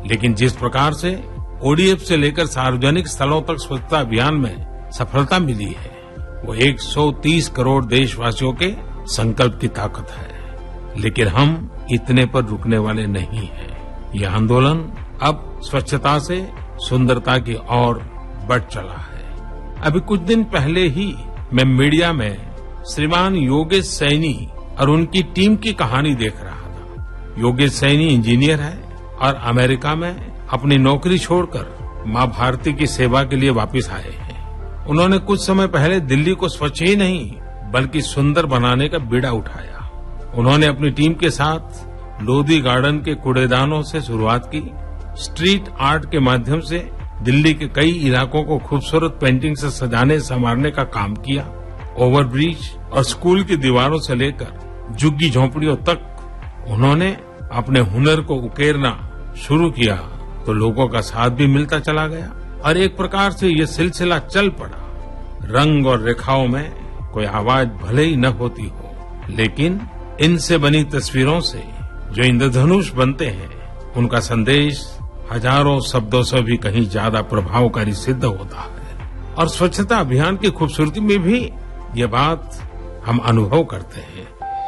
लेकिन जिस प्रकार से ओडीएफ से लेकर सार्वजनिक स्थलों तक स्वच्छता अभियान में सफलता मिली है, वो 130 करोड़ देशवासियों के संकल्प की ताकत है। लेकिन हम इतने पर रुकने वाले नहीं हैं। यह आंदोलन अब स्वच्छता से सुंदरता की ओर बढ़ चला है। अभी कुछ दिन पहले ही मैं मीडिया में श्रीमान योगेश सैनी और उनकी टीम की कहानी देख रहा था। योगेश सैनी इंजीनियर है और अमेरिका में अपनी नौकरी छोड़कर मां भारती की सेवा के लिए वापस आए हैं। उन्होंने कुछ समय पहले दिल्ली को स्वच्छ ही नहीं बल्कि सुंदर बनाने का बीड़ा उठाया। उन्होंने अपनी टीम के साथ लोधी गार्डन के कूड़ेदानों से शुरुआत की, स्ट्रीट आर्ट के माध्यम से दिल्ली के कई इलाकों को खूबसूरत पेंटिंग से सजाने संवारने का काम किया। ओवरब्रिज और स्कूल की दीवारों से लेकर झुग्गी झोंपड़ियों तक उन्होंने अपने हुनर को उकेरना शुरू किया तो लोगों का साथ भी मिलता चला गया और एक प्रकार से ये सिलसिला चल पड़ा। रंग और रेखाओं में कोई आवाज भले ही न होती हो, लेकिन इनसे बनी तस्वीरों से जो इंद्रधनुष बनते हैं, उनका संदेश हजारों शब्दों से भी कहीं ज्यादा प्रभावकारी सिद्ध होता है। और स्वच्छता अभियान की खूबसूरती में भी ये बात हम अनुभव करते हैं।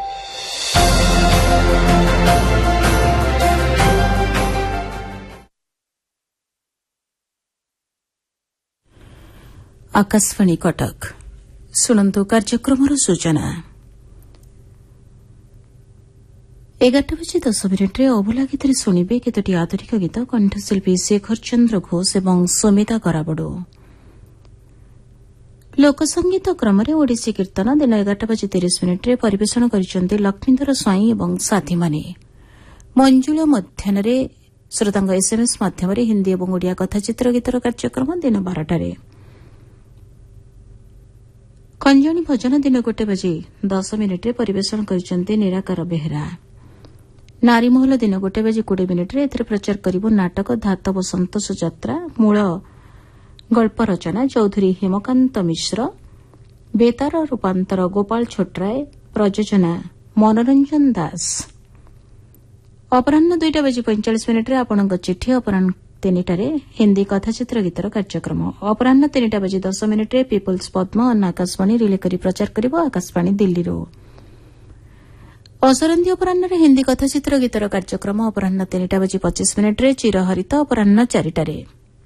आकाशवाणी कटक शुणु कार्यक्रम सूचना 11:10 अबोला गीत शुणे केतोटी आधुनिक गीत कंठशिल्पी शेखर चंद्र घोष और सुमिता कराबड़ो। लोकसंगीत क्रम ओडिसी कीर्तन दिन 11:30 परिवेषण कर लक्ष्मीधर स्वाई और साथी माने। मंजुल मध्याह्न श्रोतांग एसएमएस माध्यम हिंदी और ओडिया कथाचित्र गीतर कार्यक्रम दिन 12टारे। खंजणी भजन दिन 1:10 परिवेषण कर निराकार बेहरा। नारी महल दिन 1:20 प्रचार करिबो नाटक धातव संतोष यात्रा। मूल गल्प रचना चौधरी हेमकांत मिश्र। बेतार रूपांतर गोपाल छोटराय। प्रयोजना मनोरंजन दास। अपराह्न 2:45 आपणक चिठी। अपराह्न 3टारे हिंदी कथाचित्र गीतर कार्यक्रम। अपराह्न 3:10 पीपुल्स पद्म अन आकाशवाणी रिले करी प्रचार करिबो आकाशवाणी दिल्लीरो। असरंदी अपराह्न हिंदी कथाचित्र गीतर कार्यक्रम अपराह्न 3:25 चिरहरित। अपराह्न 4टारे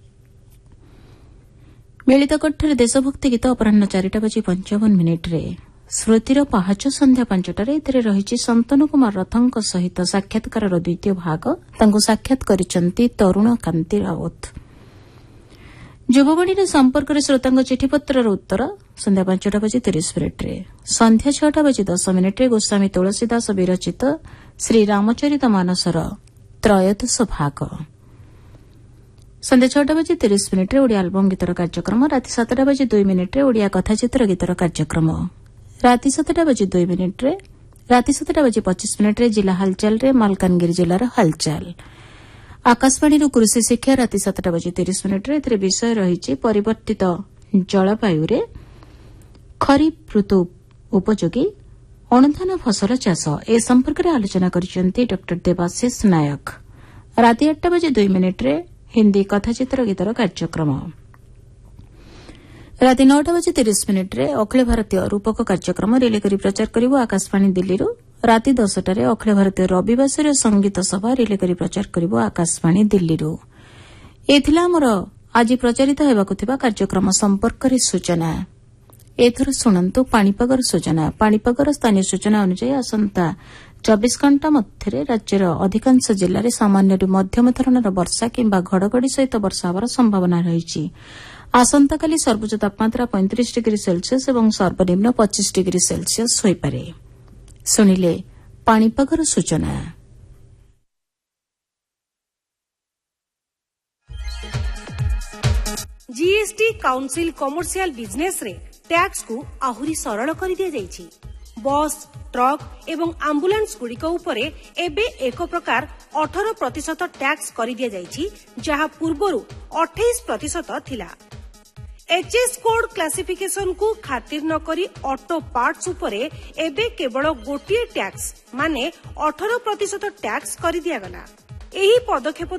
मिलित कक्षर देशभक्ति गीत अपराह्न 4:55 स्मृतिर पहाच संध्या 5टारे रही संतनु कुमार रथंक सहित साक्षात्कार द्वितीय भाग। साक्षात करिसेंती तरुण कांति राउत। युववाणी संपर्क श्रोतांग चिठीपत्र उत्तर संध्या 5:30 संध्या 6:10 गोस्वामी तुलसीदास विरचित श्री रामचरित मानसर त्रयोदश भाग। संध्या 6:30 ओडिया आल्बम गीतर कार्यक्रम। राति 7:02 ओडिया कथाचित्र गीतर कार्यक्रम। राति 7:02 राति 7:25 जिला हालचाल मालकानगिरी जिलार हालचाल। आकाशवाणी कृषि शिक्षा राति 7:30 विषय रही परिवर्तित जलवायु खरीफ ऋतु उपयोगी अनुधान फसल चाष ए संपर्क में आलोचना करिसेंती डॉक्टर देवाशीष नायक। राति 8:02 हिंदी कथाचित्र गीतर कार्यक्रम। राति 9:30 अखिल भारतीय रूपक कार्यक्रम रिले करी प्रचार करिबो आकाशवाणी दिल्लीरू। राति 10टारे अखिल भारतीय रविवासर संगीत सभा रिले करी प्रचार करिबो आकाशवाणी दिल्लीरू। एथिला हमर आज प्रचारित हेबाकु थिबा कार्यक्रम संपर्क रे सूचना। एथर सुनंतु पाणीपागर सूचना। पाणीपागर स्थानीय सूचना अनुसार आसंता 24 घंटा मध्य राज्यर अधिकांश जिले में सामान्य मध्यम धरणर वर्षा किंबा घड़घड़ी सहित वर्षा होवार संभावना रही। आसंताकाली सर्वोच्च तापमात्रा 35 डिग्री सेल्सियस और सर्वनिम्न 25 डिग्री सेल्सियस होइपारे। सुनिले पाणीपागर सूचना। जीएसटी काउंसिल कमर्शियल बिजनेस रे टैक्स को आहुरी सरल कर दिया जायछि। बस ट्रक एवं आम्बुलेंस गुड़िक उपरे एबे एक प्रकार 18% टैक्स कर दिया जायछि, जहा पूर्वरु 28% थिला। एचएस कोड क्लासिफिकेशन को खातिर न करी ऑटो पार्ट्स उपरे एबे केवल गोटिए टैक्स माने 18% टैक्स कर दिया गला। एही पदक्षेप